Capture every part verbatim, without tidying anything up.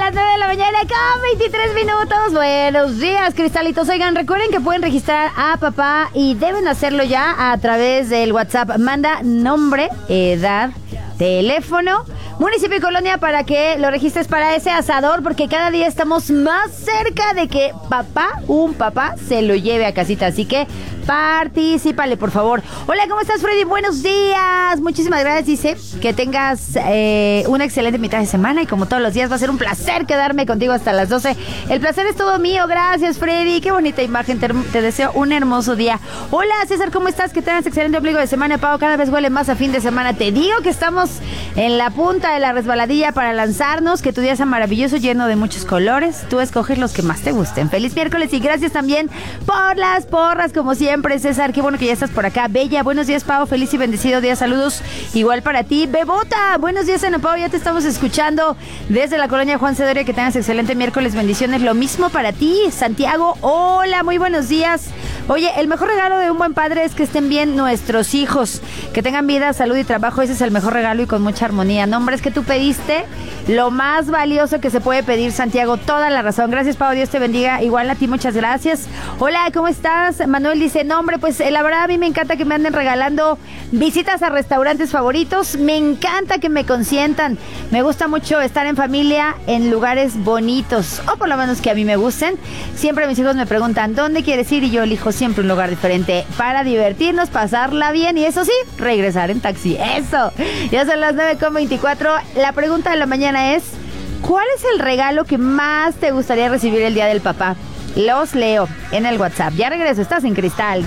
las nueve de la mañana con veintitrés minutos. Buenos días, cristalitos. Oigan, recuerden que pueden registrar a papá y deben hacerlo ya a través del WhatsApp. Manda nombre, edad, teléfono, municipio y colonia para que lo registres para ese asador, porque cada día estamos más cerca de que papá, un papá, se lo lleve a casita. Así que particípale, por favor. Hola, ¿cómo estás, Freddy? Buenos días. Muchísimas gracias. Dice que tengas eh, una excelente mitad de semana y como todos los días va a ser un placer quedarme contigo hasta las doce. El placer es todo mío. Gracias, Freddy. Qué bonita imagen. Te, te deseo un hermoso día. Hola, César, ¿cómo estás? Que tengas excelente ombligo de semana, Pau. Cada vez huele más a fin de semana. Te digo que estamos en la punta de la resbaladilla para lanzarnos. Que tu día sea maravilloso, lleno de muchos colores. Tú escoges los que más te gusten. Feliz miércoles y gracias también por las porras, como siempre. César, qué bueno que ya estás por acá. Bella, buenos días, Pau, feliz y bendecido día, saludos igual para ti. Bebota, buenos días, Ana Pau, ya te estamos escuchando desde la colonia Juan Cedoria, que tengas excelente miércoles, bendiciones, lo mismo para ti. Santiago, hola, muy buenos días. Oye, el mejor regalo de un buen padre es que estén bien nuestros hijos, que tengan vida, salud y trabajo, ese es el mejor regalo y con mucha armonía. No, hombre, es que tú pediste lo más valioso que se puede pedir, Santiago, toda la razón. Gracias, Pau, Dios te bendiga, igual a ti, muchas gracias. Hola, ¿cómo estás? Manuel dice, no, hombre, pues la verdad a mí me encanta que me anden regalando visitas a restaurantes favoritos, me encanta que me consientan, me gusta mucho estar en familia en lugares bonitos, o por lo menos que a mí me gusten. Siempre mis hijos me preguntan, ¿dónde quieres ir? Y yo elijo siempre un lugar diferente para divertirnos, pasarla bien y eso sí, regresar en taxi. Eso, ya son las nueve con veinticuatro. La pregunta de la mañana es, ¿cuál es el regalo que más te gustaría recibir el día del papá? Los leo en el WhatsApp. Ya regreso, estás en Cristal.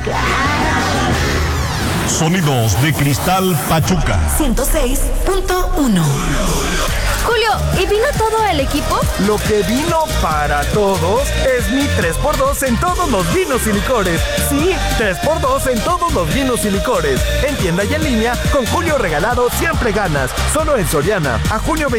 Sonidos de Cristal Pachuca ciento seis punto uno. Julio, ¿y vino todo el equipo? Lo que vino para todos es mi tres por dos en todos los vinos y licores. Sí, tres por dos en todos los vinos y licores. En tienda y en línea, con Julio regalado siempre ganas. Solo en Soriana. A junio